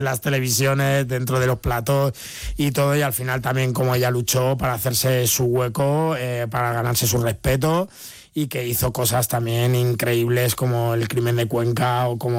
las televisiones, dentro de los platos y todo, y al final también como ella luchó para hacerse su hueco, para ganarse su respeto, y que hizo cosas también increíbles como El crimen de Cuenca o como